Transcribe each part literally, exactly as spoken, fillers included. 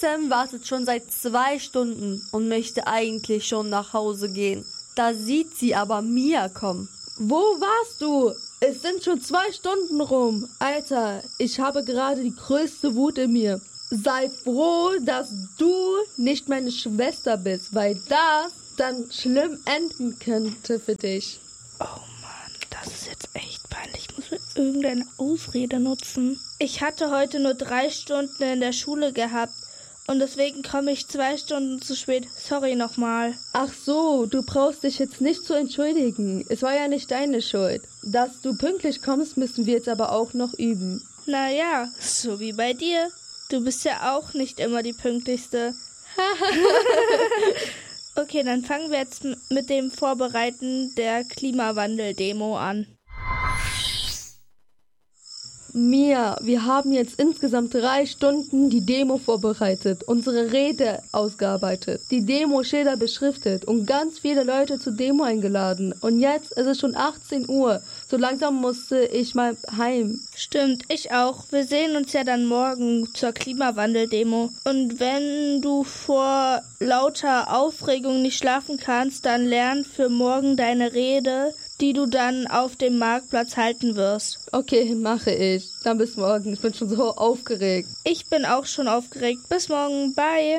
Tusem wartet schon seit zwei Stunden und möchte eigentlich schon nach Hause gehen. Da sieht sie aber Mia kommen. Wo warst du? Es sind schon zwei Stunden rum. Alter, ich habe gerade die größte Wut in mir. Sei froh, dass du nicht meine Schwester bist, weil das dann schlimm enden könnte für dich. Oh Mann, das ist jetzt echt peinlich. Ich muss irgendeine Ausrede nutzen. Ich hatte heute nur drei Stunden in der Schule gehabt und deswegen komme ich zwei Stunden zu spät. Sorry nochmal. Ach so, du brauchst dich jetzt nicht zu entschuldigen. Es war ja nicht deine Schuld. Dass du pünktlich kommst, müssen wir jetzt aber auch noch üben. Naja, so wie bei dir. Du bist ja auch nicht immer die Pünktlichste. Okay, dann fangen wir jetzt mit dem Vorbereiten der Klimawandel-Demo an. Mia, wir haben jetzt insgesamt drei Stunden die Demo vorbereitet, unsere Rede ausgearbeitet, die Demo-Schilder beschriftet und ganz viele Leute zur Demo eingeladen. Und jetzt ist es schon achtzehn Uhr. So langsam musste ich mal heim. Stimmt, ich auch. Wir sehen uns ja dann morgen zur Klimawandel-Demo. Und wenn du vor lauter Aufregung nicht schlafen kannst, dann lern für morgen deine Rede, die du dann auf dem Marktplatz halten wirst. Okay, mache ich. Dann bis morgen. Ich bin schon so aufgeregt. Ich bin auch schon aufgeregt. Bis morgen. Bye.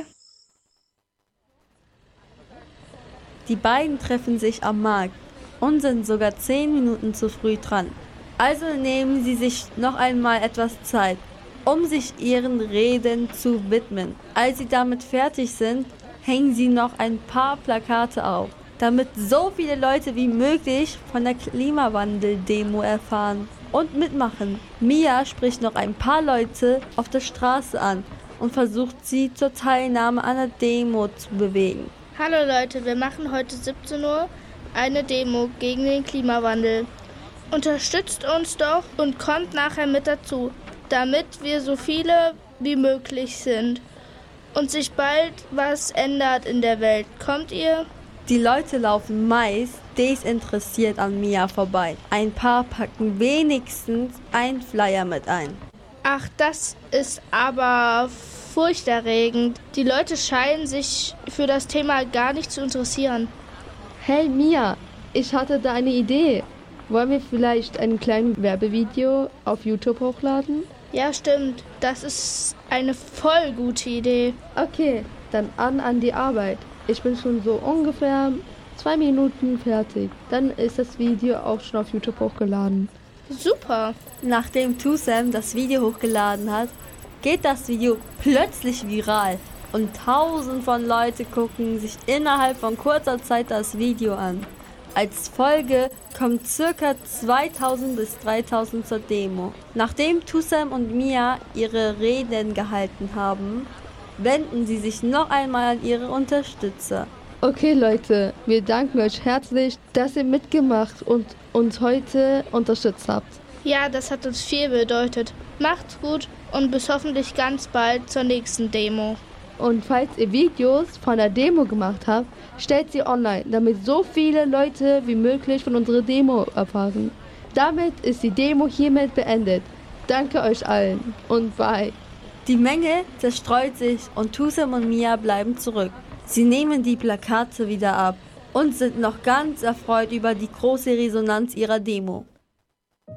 Die beiden treffen sich am Markt und sind sogar zehn Minuten zu früh dran. Also nehmen sie sich noch einmal etwas Zeit, um sich ihren Reden zu widmen. Als sie damit fertig sind, hängen sie noch ein paar Plakate auf, damit so viele Leute wie möglich von der Klimawandel-Demo erfahren und mitmachen. Mia spricht noch ein paar Leute auf der Straße an und versucht sie zur Teilnahme an der Demo zu bewegen. Hallo Leute, wir machen heute siebzehn Uhr eine Demo gegen den Klimawandel. Unterstützt uns doch und kommt nachher mit dazu, damit wir so viele wie möglich sind und sich bald was ändert in der Welt. Kommt ihr? Die Leute laufen meist desinteressiert an Mia vorbei. Ein paar packen wenigstens einen Flyer mit ein. Ach, das ist aber furchterregend. Die Leute scheinen sich für das Thema gar nicht zu interessieren. Hey Mia, ich hatte da eine Idee. Wollen wir vielleicht ein kleines Werbevideo auf YouTube hochladen? Ja, stimmt. Das ist eine voll gute Idee. Okay, dann an an die Arbeit. Ich bin schon so ungefähr zwei Minuten fertig. Dann ist das Video auch schon auf YouTube hochgeladen. Super. Nachdem Tusem das Video hochgeladen hat, geht das Video plötzlich viral und tausend von Leuten gucken sich innerhalb von kurzer Zeit das Video an. Als Folge kommen ca. zweitausend bis dreitausend zur Demo. Nachdem Tusem und Mia ihre Reden gehalten haben, wenden sie sich noch einmal an ihre Unterstützer. Okay Leute, wir danken euch herzlich, dass ihr mitgemacht und uns heute unterstützt habt. Ja, das hat uns viel bedeutet. Macht's gut und bis hoffentlich ganz bald zur nächsten Demo. Und falls ihr Videos von der Demo gemacht habt, stellt sie online, damit so viele Leute wie möglich von unserer Demo erfahren. Damit ist die Demo hiermit beendet. Danke euch allen und bye. Die Menge zerstreut sich und Tusem und Mia bleiben zurück. Sie nehmen die Plakate wieder ab und sind noch ganz erfreut über die große Resonanz ihrer Demo.